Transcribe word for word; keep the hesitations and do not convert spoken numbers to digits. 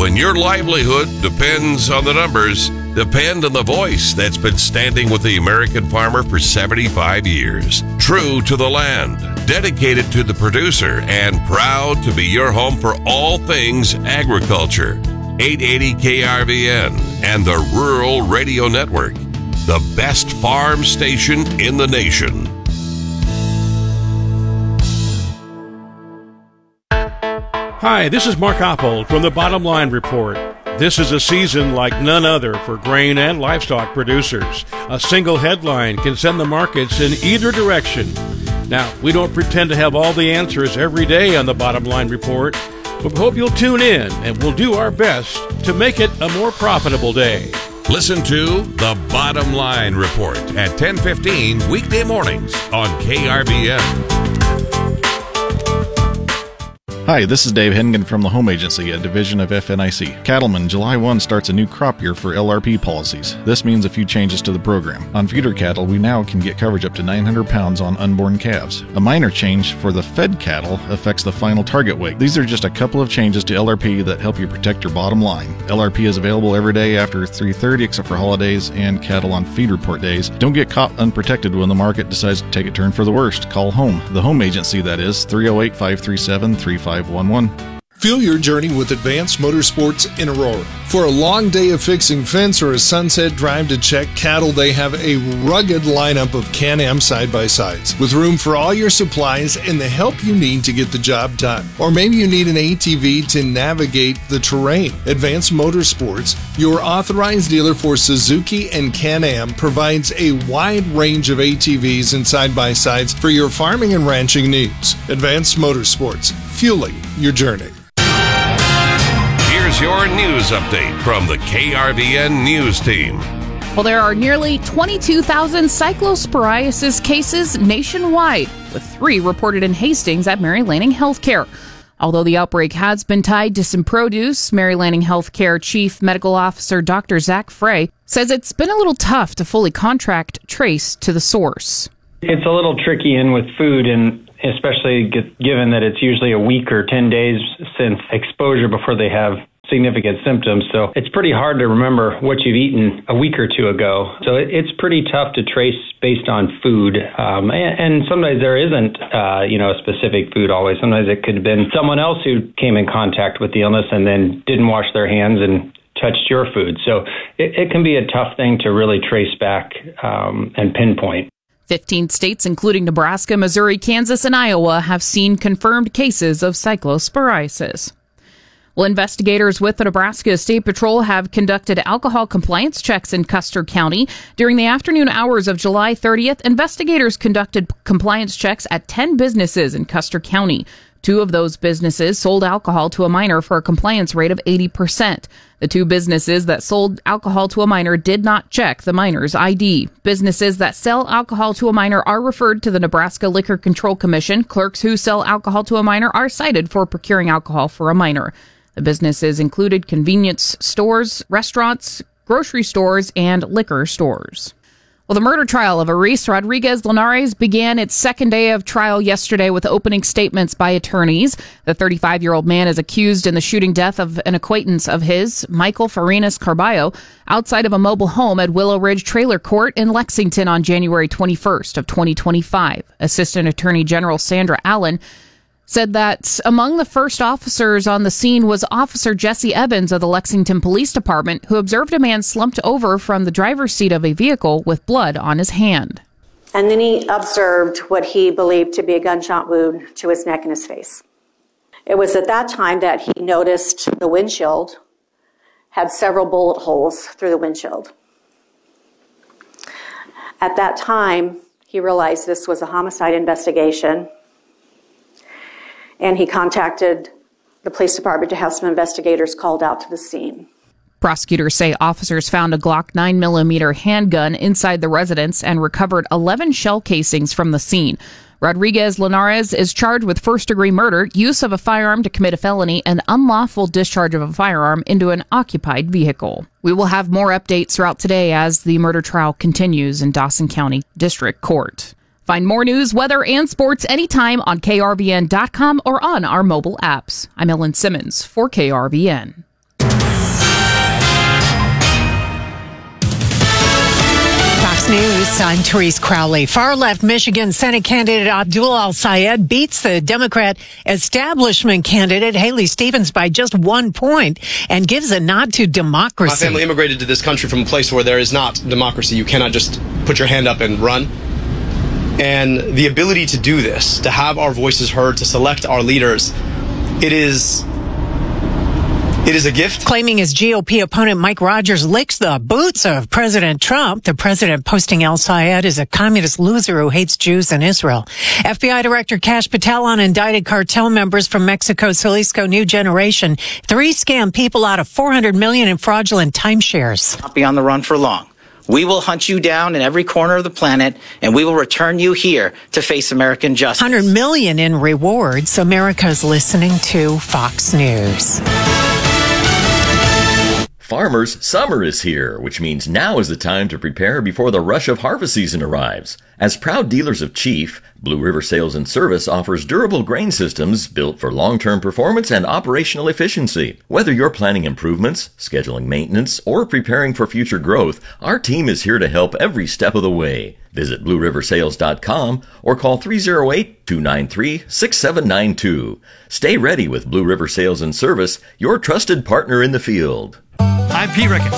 When your livelihood depends on the numbers, depend on the voice that's been standing with the American farmer for seventy-five years. True to the land, dedicated to the producer, and proud to be your home for all things agriculture. eight eighty K R V N and the Rural Radio Network, the best farm station in the nation. Hi, this is Mark Oppold from the Bottom Line Report. This is a season like none other for grain and livestock producers. A single headline can send the markets in either direction. Now, we don't pretend to have all the answers every day on the Bottom Line Report, but we hope you'll tune in and we'll do our best to make it a more profitable day. Listen to The Bottom Line Report at ten fifteen weekday mornings on K R V N. Hi, this is Dave Hennigan from the Home Agency, a division of F N I C. Cattlemen, July first starts a new crop year for L R P policies. This means a few changes to the program. On feeder cattle, we now can get coverage up to nine hundred pounds on unborn calves. A minor change for the fed cattle affects the final target weight. These are just a couple of changes to L R P that help you protect your bottom line. L R P is available every day after three thirty except for holidays and cattle on feed report days. Don't get caught unprotected when the market decides to take a turn for the worst. Call home. The Home Agency, that is, three oh eight, five three seven, three five one one. Fuel your journey with Advanced Motorsports in Aurora. For a long day of fixing fence or a sunset drive to check cattle, they have a rugged lineup of Can-Am side-by-sides with room for all your supplies and the help you need to get the job done. Or maybe you need an A T V to navigate the terrain. Advanced Motorsports, your authorized dealer for Suzuki and Can-Am, provides a wide range of A T Vs and side-by-sides for your farming and ranching needs. Advanced Motorsports, fueling your journey. Here's your news update from the K R V N News Team. Well, there are nearly twenty-two thousand cyclosporiasis cases nationwide, with three reported in Hastings at Mary Lanning Healthcare. Although the outbreak has been tied to some produce, Mary Lanning Healthcare Chief Medical Officer Doctor Zach Frey says it's been a little tough to fully contract trace to the source. It's a little tricky in with food, and especially given that it's usually a week or ten days since exposure before they have significant symptoms. So it's pretty hard to remember what you've eaten a week or two ago. So it's pretty tough to trace based on food. Um, and, and sometimes there isn't, uh, you know, a specific food always. Sometimes it could have been someone else who came in contact with the illness and then didn't wash their hands and touched your food. So it, it can be a tough thing to really trace back um, and pinpoint. fifteen states, including Nebraska, Missouri, Kansas, and Iowa, have seen confirmed cases of cyclosporiasis. Well, investigators with the Nebraska State Patrol have conducted alcohol compliance checks in Custer County. During the afternoon hours of July thirtieth, investigators conducted compliance checks at ten businesses in Custer County. Two of those businesses sold alcohol to a minor for a compliance rate of eighty percent. The two businesses that sold alcohol to a minor did not check the minor's I D. Businesses that sell alcohol to a minor are referred to the Nebraska Liquor Control Commission. Clerks who sell alcohol to a minor are cited for procuring alcohol for a minor. The businesses included convenience stores, restaurants, grocery stores, and liquor stores. Well, the murder trial of Aris Rodriguez Linares began its second day of trial yesterday with opening statements by attorneys. The thirty-five-year-old man is accused in the shooting death of an acquaintance of his, Michael Farinas Carballo, outside of a mobile home at Willow Ridge Trailer Court in Lexington on January twenty-first of twenty twenty-five. Assistant Attorney General Sandra Allen said that among the first officers on the scene was Officer Jesse Evans of the Lexington Police Department, who observed a man slumped over from the driver's seat of a vehicle with blood on his hand. And then he observed what he believed to be a gunshot wound to his neck and his face. It was at that time that he noticed the windshield had several bullet holes through the windshield. At that time, he realized this was a homicide investigation, and he contacted the police department to have some investigators called out to the scene. Prosecutors say officers found a Glock nine millimeter handgun inside the residence and recovered eleven shell casings from the scene. Rodriguez Linares is charged with first-degree murder, use of a firearm to commit a felony, and unlawful discharge of a firearm into an occupied vehicle. We will have more updates throughout today as the murder trial continues in Dawson County District Court. Find more news, weather, and sports anytime on K R V N dot com or on our mobile apps. I'm Ellen Simmons for K R V N. Fox News, I'm Therese Crowley. Far-left Michigan Senate candidate Abdul Al-Sayed beats the Democrat establishment candidate Haley Stevens by just one point and gives a nod to democracy. My family immigrated to this country from a place where there is not democracy. You cannot just put your hand up and run. And the ability to do this, to have our voices heard, to select our leaders, it is... It is a gift. Claiming his G O P opponent Mike Rogers licks the boots of President Trump, the president posting Al-Sayed as a communist loser who hates Jews and Israel. F B I Director Kash Patel on indicted cartel members from Mexico's Jalisco New Generation. Three scam people out of four hundred million dollars in fraudulent timeshares. Not be on the run for long. We will hunt you down in every corner of the planet, and we will return you here to face American justice. one hundred million dollars in rewards. America's listening to Fox News. Farmers, summer is here, which means now is the time to prepare before the rush of harvest season arrives. As proud dealers of Chief, Blue River Sales and Service offers durable grain systems built for long-term performance and operational efficiency. Whether you're planning improvements, scheduling maintenance, or preparing for future growth, our team is here to help every step of the way. Visit blue river sales dot com or call three oh eight, two nine three, six seven nine two. Stay ready with Blue River Sales and Service, your trusted partner in the field. I'm Pete Ricketts,